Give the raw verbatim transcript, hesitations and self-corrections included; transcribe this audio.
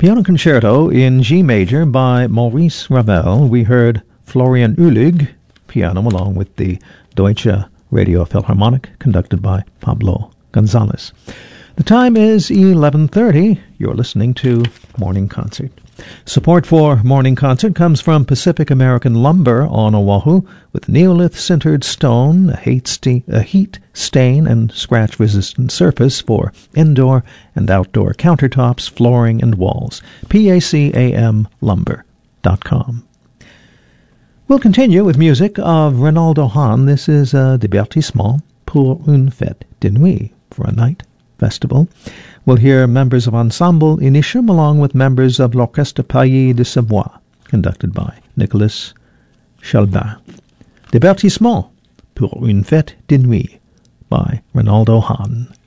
Piano Concerto in G major by Maurice Ravel. We heard Florian Uhlig, piano, along with the Deutsche Radio Philharmonic, conducted by Pablo Gonzalez. The time is eleven thirty. You're listening to Morning Concert. Support for Morning Concert comes from Pacific American Lumber on Oahu, with Neolith-sintered stone, a heat, st- a heat stain, and scratch-resistant surface for indoor and outdoor countertops, flooring, and walls. P A C A M lumber dot com. We'll continue with music of Reynaldo Hahn. This is a divertissement pour une fête de nuit, for a night festival. We'll hear members of Ensemble Initium along with members of l'Orchestre Pallier de Savoie, conducted by Nicolas Chalbin. Divertissement pour une fête de nuit by Reynaldo Hahn.